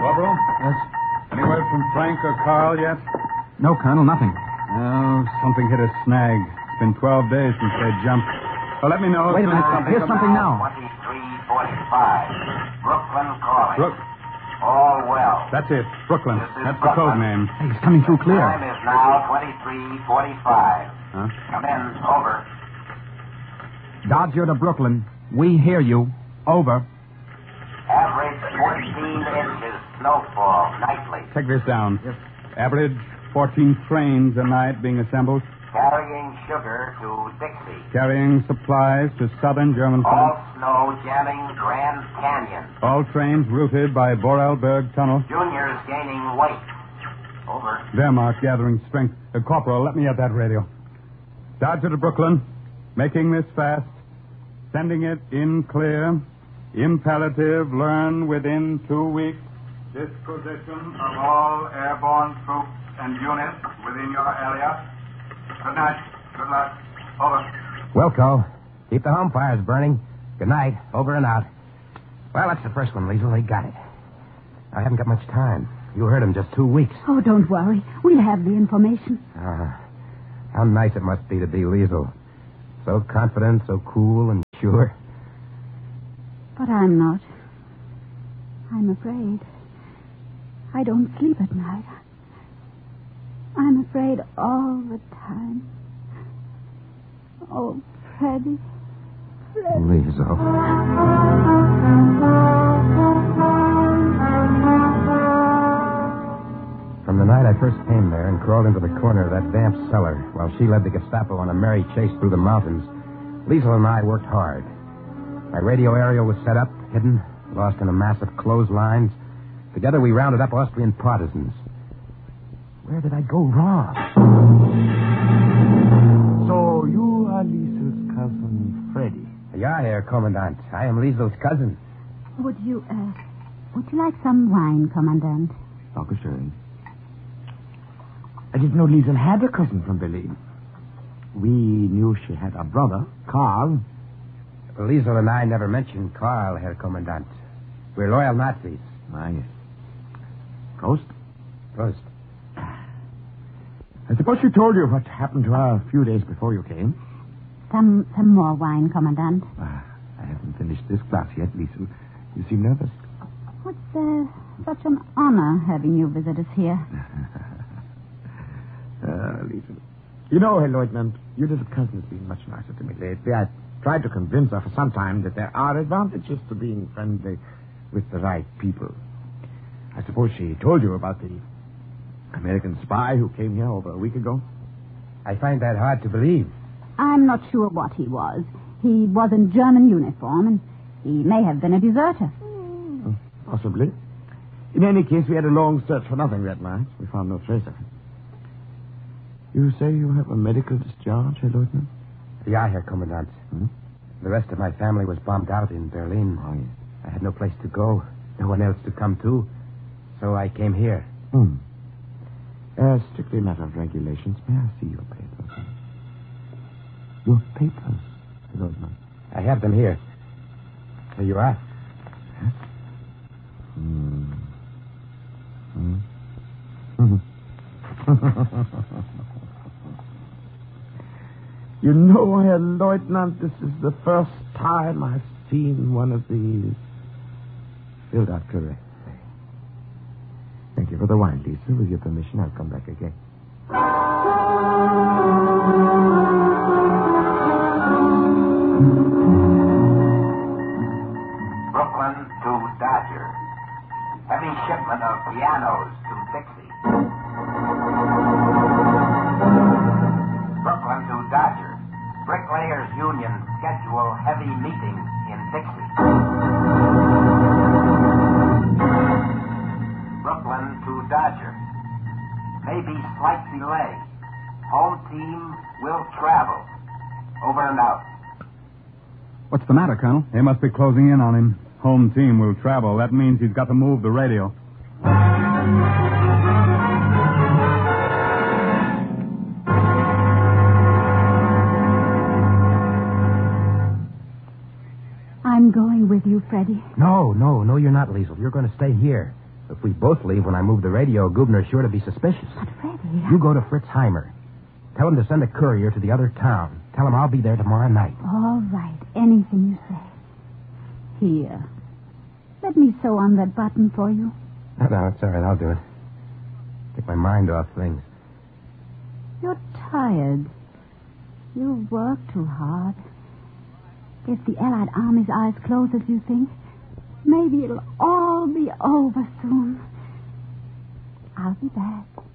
Corporal? Yes? Any word from Frank or Carl yet? No, Colonel, nothing. No, something hit a snag. It's been 12 days since they jumped. Well, let me know. Wait a minute. Here's something now. 2345. Brooklyn calling. All well. That's it. Brooklyn. That's the code name. Hey, he's coming through clear. Time is now 2345. Huh? Come in. Over. Dodger to Brooklyn. We hear you. Over. Average 14 inches snowfall nightly. Take this down. Yes. Average 14 trains a night being assembled. Carrying sugar to Dixie. Carrying supplies to southern German All front. snow jamming Grand Canyon. All trains routed by Vorarlberg Tunnel. Juniors gaining weight. Over. Wehrmacht gathering strength. Corporal, let me have that radio. Dodger to Brooklyn. Making this fast. Sending it in clear. Imperative. Learn within 2 weeks. Disposition of all airborne troops and units within your area. Good night. Good luck. Over. Wilco, keep the home fires burning. Good night. Over and out. Well, that's the first one, Liesel. They got it. I haven't got much time. You heard him just 2 weeks. Oh, don't worry. We'll have the information. How nice it must be to be Liesel. So confident, so cool and sure. But I'm not. I'm afraid. I don't sleep at night. I'm afraid all the time. Oh, Freddie. Liesel. From the night I first came there and crawled into the corner of that damp cellar while she led the Gestapo on a merry chase through the mountains, Liesel and I worked hard. My radio aerial was set up, hidden, lost in a mass of clotheslines. Together we rounded up Austrian partisans. Where did I go wrong? So you are Liesel's cousin, Freddie. Yeah, Herr Commandant. I am Liesel's cousin. Would you like some wine, Commandant? Dankeschön. I didn't know Liesel had a cousin from Berlin. We knew she had a brother, Karl. Liesel and I never mentioned Karl, Herr Commandant. We're loyal Nazis. Ah, yes. Prost. Prost. I suppose she told you what happened to her a few days before you came. Some more wine, Commandant. I haven't finished this glass yet, Liesel. You seem nervous. It's such an honor having you visit us here. Liesel. You know, Herr Lieutenant, your little cousin has been much nicer to me lately. I tried to convince her for some time that there are advantages to being friendly with the right people. I suppose she told you about the American spy who came here over a week ago? I find that hard to believe. I'm not sure what he was. He was in German uniform, and he may have been a deserter. Possibly. In any case, we had a long search for nothing that night. We found no trace of him. You say you have a medical discharge, Herr Lieutenant? Yeah, Herr Commandant. The rest of my family was bombed out in Berlin. Oh, yes. I had no place to go, no one else to come to, so I came here. Strictly a matter of regulations. May I see your papers? Your papers, Herr Lieutenant? I have them here. Here you are. Yes? You know, Herr Lieutenant, this is the first time I've seen one of these. Filled out correctly. Thank you for the wine, Lisa. With your permission, I'll come back again. Brooklyn to Dodger. Heavy shipment of pianos to Dixie. Brooklyn to Dodger. Bricklayers Union schedule heavy meetings in Dixie. Brooklyn to Dodger. Maybe slight delay. Home team will travel. Over and out. What's the matter, Colonel? They must be closing in on him. Home team will travel. That means he's got to move the radio. I'm going with you, Freddie. No, you're not, Liesel. You're going to stay here. If we both leave when I move the radio, Gubner's sure to be suspicious. But, Freddie... You go to Fritz Heimer. Tell him to send a courier to the other town. Tell him I'll be there tomorrow night. All right. Anything you say. Here. Let me sew on that button for you. No, it's all right. I'll do it. Take my mind off things. You're tired. You work too hard. If the Allied Army's eyes close as you think, maybe it'll all be over soon. I'll be back.